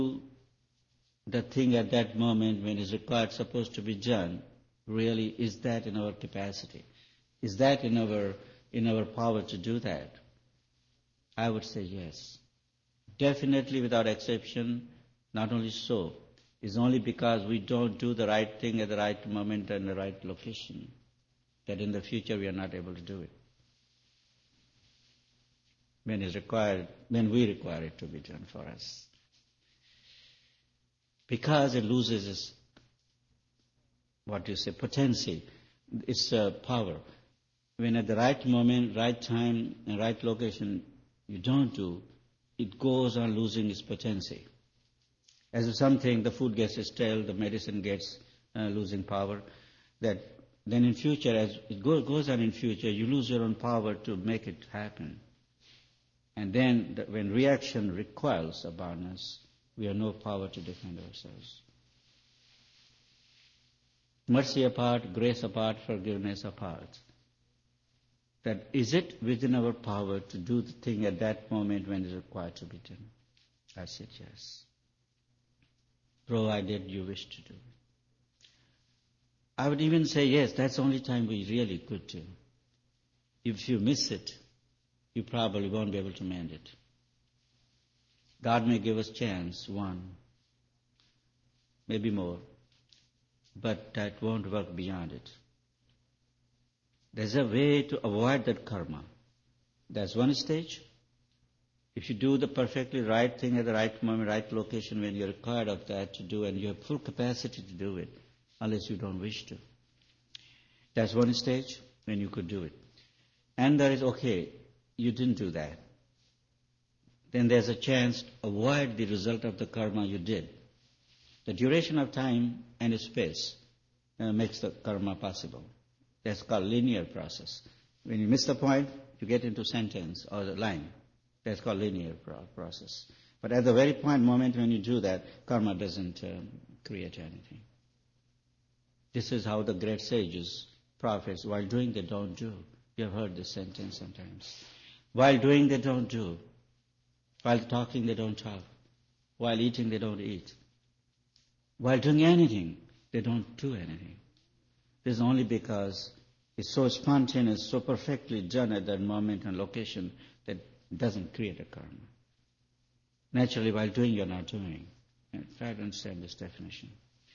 the thing at that moment when is required, supposed to be done, really is that in our capacity? Is that in our power to do that? I would say yes. Definitely without exception, not only so, it's only because we don't do the right thing at the right moment and the right location that in the future we are not able to do it. When we require it to be done for us. Because it loses its, potency, its power. When at the right moment, right time, and right location you don't do, it goes on losing its potency. As if something, the food gets stale, the medicine gets losing power, that then in future, as it goes on in future, you lose your own power to make it happen. And then when reaction recoils upon us, we have no power to defend ourselves. Mercy apart, grace apart, forgiveness apart. That is it within our power to do the thing at that moment when it is required to be done? I said yes. Provided you wish to do it. I would even say yes, that's the only time we really could do. If you miss it, you probably won't be able to mend it. God may give us chance, one, maybe more, but that won't work beyond it. There's a way to avoid that karma. That's one stage. If you do the perfectly right thing at the right moment, right location, when you're required of that to do, and you have full capacity to do it, unless you don't wish to. That's one stage when you could do it. And there is, okay, you didn't do that. Then there's a chance to avoid the result of the karma you did. The duration of time and space makes the karma possible. That's called linear process. When you miss the point, you get into sentence or the line. That's called linear process. But at the very moment when you do that, karma doesn't create anything. This is how the great sages, prophets, while doing they don't do. You have heard this sentence sometimes. While doing they don't do. While talking they don't talk. While eating they don't eat. While doing anything, they don't do anything. This is only because it's so spontaneous, so perfectly done at that moment and location that it doesn't create a karma. Naturally, while doing, you're not doing. Try to understand this definition.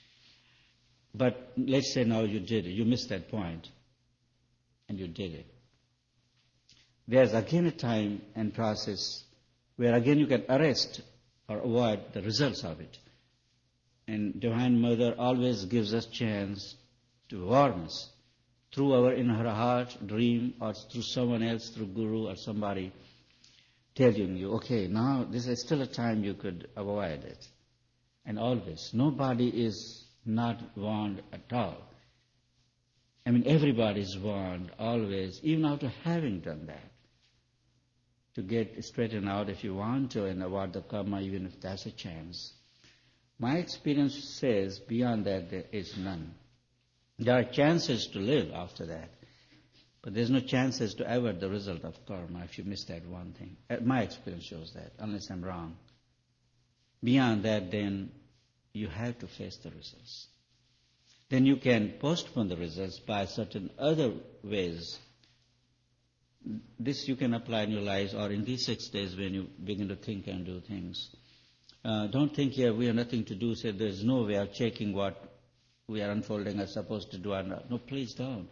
But let's say now you did it. You missed that point, and you did it. There's again a time and process where again you can arrest or avoid the results of it. And Divine Mother always gives us chance to warn us through in her heart, dream, or through someone else, through Guru or somebody, telling you, okay, now this is still a time you could avoid it. And always, nobody is not warned at all. I mean, everybody is warned always, even after having done that, to get straightened out if you want to and avoid the karma, even if that's a chance. My experience says beyond that there is none. There are chances to live after that, but there's no chances to avoid the result of karma if you miss that one thing. My experience shows that, unless I'm wrong. Beyond that, then you have to face the results. Then you can postpone the results by certain other ways. This you can apply in your lives or in these 6 days when you begin to think and do things. Don't think here we have nothing to do, say there's no way of checking what we are unfolding are supposed to do or not. No, please don't.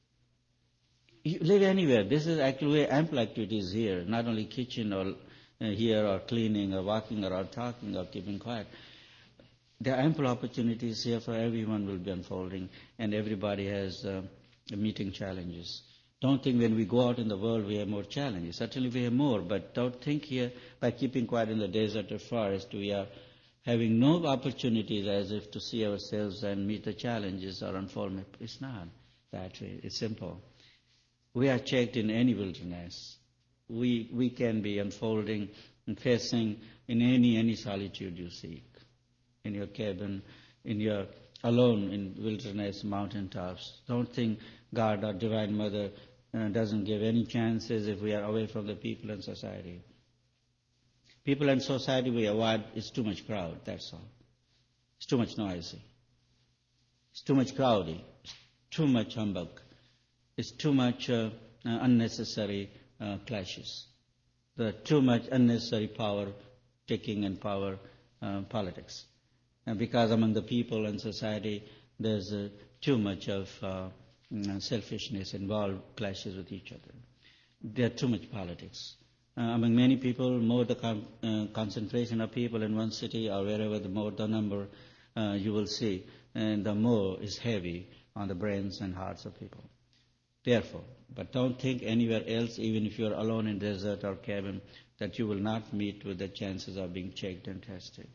You live anywhere. This is actually ample activities here, not only kitchen or here or cleaning or walking or talking or keeping quiet. There are ample opportunities here for everyone will be unfolding, and everybody has meeting challenges. Don't think when we go out in the world we have more challenges. Certainly we have more, but don't think here by keeping quiet in the desert or forest we are having no opportunities as if to see ourselves and meet the challenges or unfold. It's not that way. It's simple. We are checked in any wilderness. We can be unfolding and facing in any solitude you seek. In your cabin, in your alone in wilderness, mountain tops. Don't think God or Divine Mother doesn't give any chances if we are away from the people and society. People and society we avoid is too much crowd, that's all. It's too much noisy. It's too much crowdy. It's too much humbug. It's too much unnecessary clashes. There are too much unnecessary power taking and power politics. And because among the people and society there's too much of selfishness involved, clashes with each other. There are too much politics. Among many people, more the concentration of people in one city or wherever, the more the number you will see, and the more is heavy on the brains and hearts of people. Therefore, but don't think anywhere else, even if you're alone in desert or cabin, that you will not meet with the chances of being checked and tested.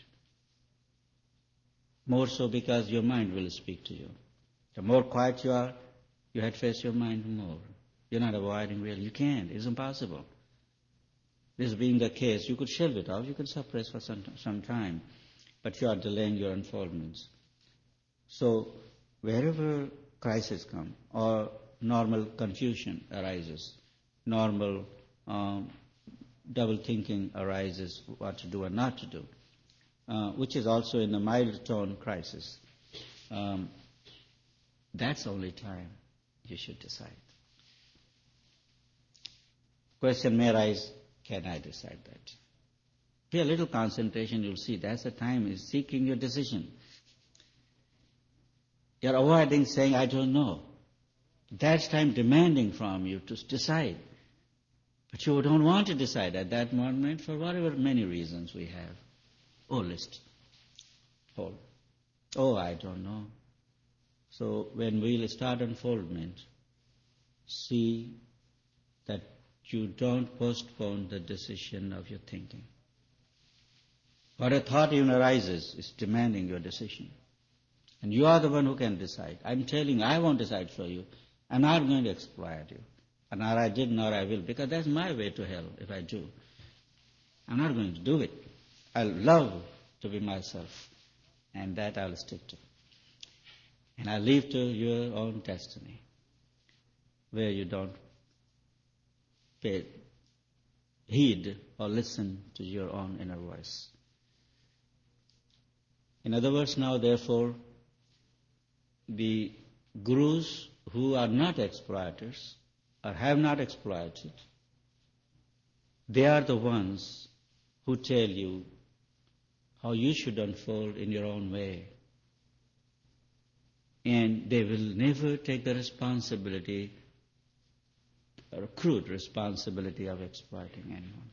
More so because your mind will speak to you. The more quiet you are, you had to face your mind more. You're not avoiding really. You can't. It's impossible. This being the case, you could shelve it out, you could suppress for some time, but you are delaying your unfoldments. So, wherever crisis comes, or normal confusion arises, normal double thinking arises, what to do and not to do, which is also in a mild tone crisis, that's the only time you should decide. Question may arise, can I decide that? Pay a little concentration, you'll see that's the time is seeking your decision. You're avoiding saying, I don't know. That's time demanding from you to decide. But you don't want to decide at that moment for whatever many reasons we have. Oh, list. Oh, I don't know. So when we'll start unfoldment, see that you don't postpone the decision of your thinking. What a thought even arises is demanding your decision. And you are the one who can decide. I'm telling you, I won't decide for you. I'm not going to exploit you. And nor I did, nor I will, because that's my way to hell if I do. I'm not going to do it. I love to be myself, and that I'll stick to. And I leave to your own destiny, where you don't pay heed or listen to your own inner voice. In other words, now, therefore, the gurus who are not exploiters or have not exploited, they are the ones who tell you how you should unfold in your own way. And they will never take the responsibility or crude responsibility of exploiting anyone.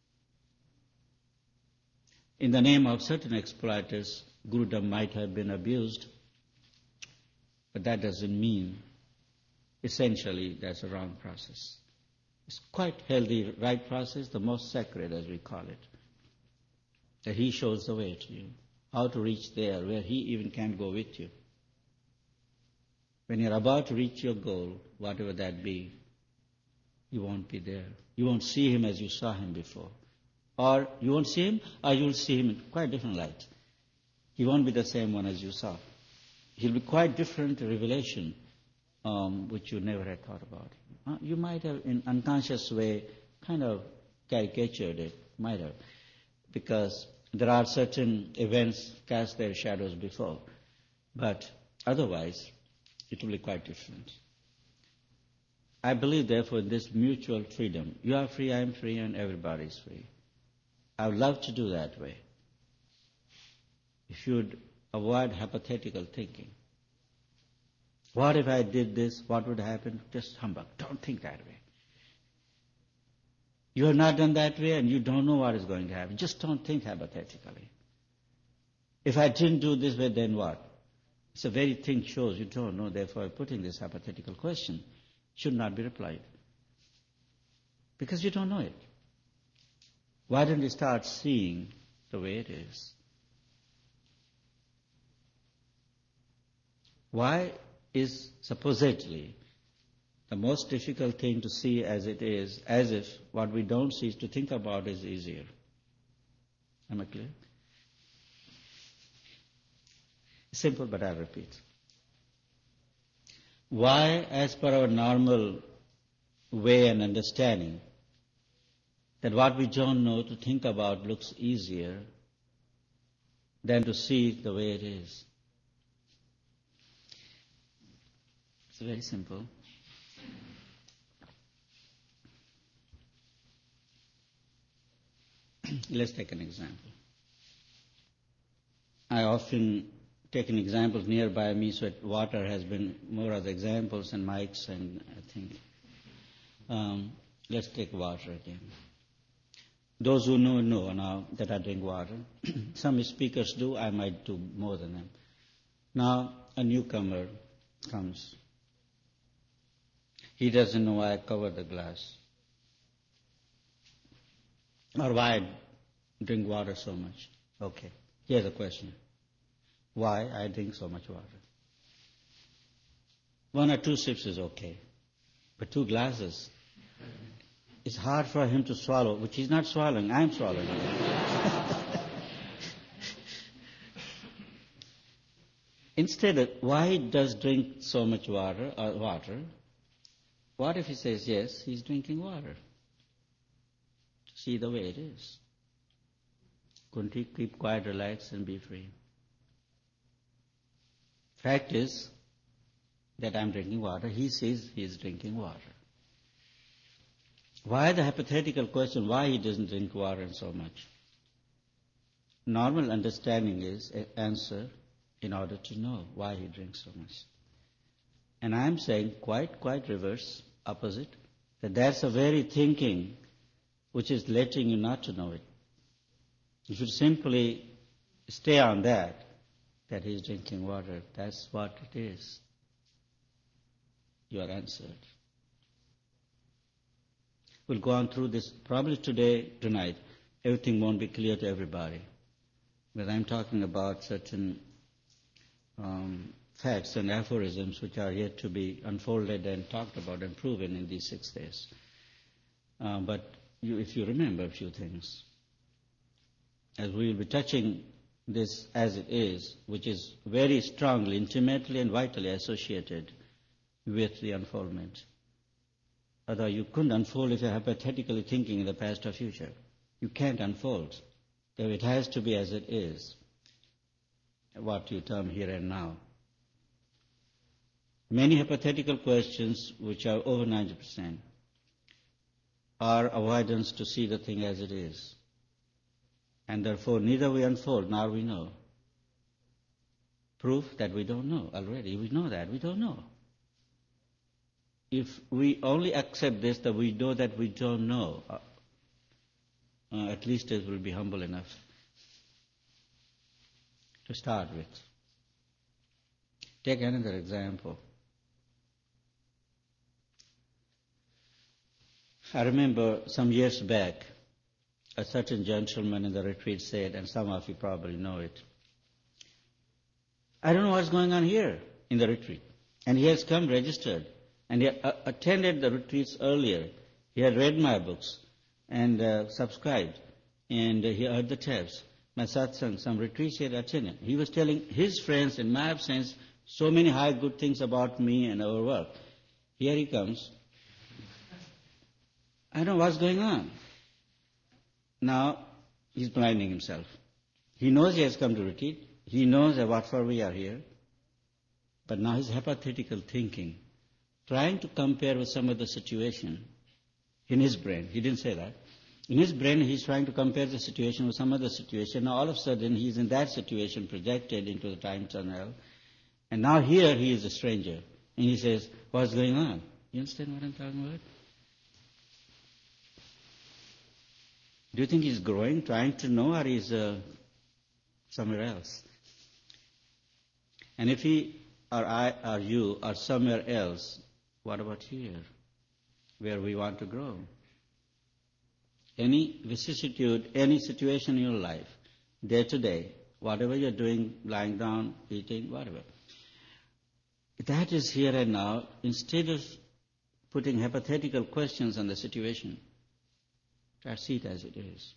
In the name of certain exploiters, Gurudom might have been abused, but that doesn't mean essentially that's a wrong process. It's quite healthy, right process, the most sacred as we call it. That he shows the way to you, how to reach there, where he even can't go with you. When you're about to reach your goal, whatever that be, you won't be there. You won't see him as you saw him before. Or you won't see him, or you'll see him in quite different light. He won't be the same one as you saw. He'll be quite different revelation, which you never had thought about. You might have, in unconscious way, kind of caricatured it, might have, because there are certain events cast their shadows before. But otherwise, it will be quite different. I believe, therefore, in this mutual freedom. You are free, I am free, and everybody is free. I would love to do that way. If you would avoid hypothetical thinking. What if I did this? What would happen? Just humbug. Don't think that way. You have not done that way and you don't know what is going to happen. Just don't think hypothetically. If I didn't do this way, then what? It's the very thing shows you don't know, therefore putting this hypothetical question should not be replied. Because you don't know it. Why don't you start seeing the way it is? Why is supposedly the most difficult thing to see as it is, as if what we don't see to think about is easier? Am I clear? Simple, but I'll repeat. Why, as per our normal way and understanding, that what we don't know to think about looks easier than to see it the way it is. It's very simple. Let's take an example. I often take an example nearby me, so water has been more of the examples and mics, and I think. Let's take water again. Those who know now that I drink water. Some speakers do, I might do more than them. Now a newcomer comes. He doesn't know why I cover the glass, or why I drink water so much. Okay, here's a question. Why I drink so much water? 1 or 2 sips is okay, but 2 glasses, it's hard for him to swallow, which he's not swallowing, I'm swallowing. Instead of, why does drink so much water, what if he says, yes, he's drinking water? To see the way it is. Couldn't he keep quiet, relax, and be free? Fact is that I'm drinking water. He says he's drinking water. Why the hypothetical question, why he doesn't drink water so much? Normal understanding is an answer in order to know why he drinks so much. And I'm saying quite reverse, opposite, that that's a very thinking which is letting you not to know it. You should simply stay on that he's drinking water. That's what it is. You are answered. We'll go on through this probably tonight. Everything won't be clear to everybody. But I'm talking about certain facts and aphorisms which are yet to be unfolded and talked about and proven in these 6 days. But if you remember a few things, as we will be touching this as it is, which is very strongly, intimately and vitally associated with the unfoldment. Although you couldn't unfold if you're hypothetically thinking in the past or future. You can't unfold. So it has to be as it is, what you term here and now. Many hypothetical questions, which are over 90%, are avoidance to see the thing as it is. And therefore, neither we unfold nor we know. Proof that we don't know already. We know that we don't know. If we only accept this, that we know that we don't know, at least it will be humble enough to start with. Take another example. I remember some years back, a certain gentleman in the retreat said, and some of you probably know it, I don't know what's going on here in the retreat. And he has come registered. And he attended the retreats earlier. He had read my books and subscribed. And he heard the tapes. My satsang, some retreats he had attended. He was telling his friends in my absence so many high good things about me and our work. Here he comes. I don't know what's going on. Now, he's blinding himself. He knows he has come to retreat. He knows that what for we are here. But now he's hypothetical thinking, trying to compare with some other situation in his brain. He didn't say that. In his brain, he's trying to compare the situation with some other situation. Now, all of a sudden, he's in that situation projected into the time tunnel. And now here, he is a stranger. And he says, what's going on? You understand what I'm talking about? Do you think he's growing, trying to know, or he's somewhere else? And if he or I or you are somewhere else, what about here, where we want to grow? Any vicissitude, any situation in your life, day to day, whatever you're doing, lying down, eating, whatever, that is here and now. Instead of putting hypothetical questions on the situation, try to see it as it is.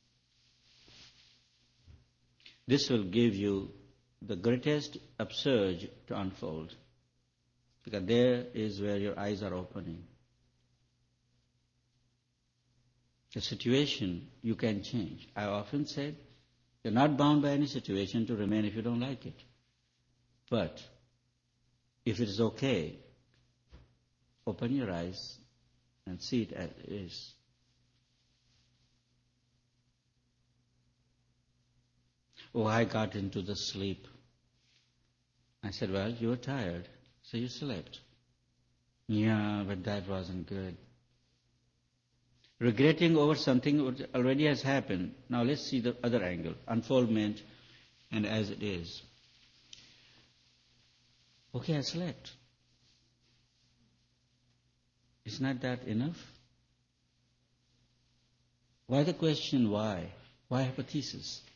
This will give you the greatest upsurge to unfold, because there is where your eyes are opening. The situation you can change. I often said, you're not bound by any situation to remain if you don't like it. But if it is okay, open your eyes and see it as it is. Oh, I got into the sleep. I said, well, you were tired, so you slept. Yeah, but that wasn't good. Regretting over something which already has happened. Now let's see the other angle, unfoldment and as it is. Okay, I slept. Is not that enough? Why the question why? Why hypothesis?